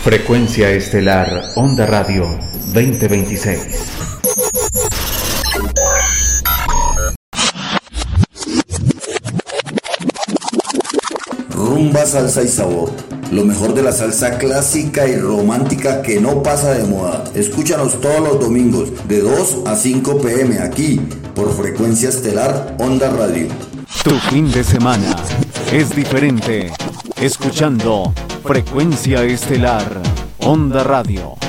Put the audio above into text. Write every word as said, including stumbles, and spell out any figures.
Frecuencia Estelar Onda Radio veinte veintiséis. Rumba, salsa y sabor. Lo mejor de la salsa clásica y romántica que no pasa de moda. Escúchanos todos los domingos de dos a cinco pe eme aquí por Frecuencia Estelar Onda Radio. Tu fin de semana es diferente escuchando Frecuencia Estelar Onda Radio.